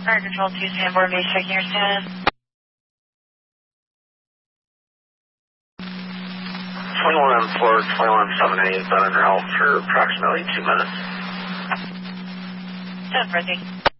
Fire Control 2, Sanborn Base, checking your status. 21-4, 21-7-8, been en route for approximately 2 minutes. 10, Frenzy.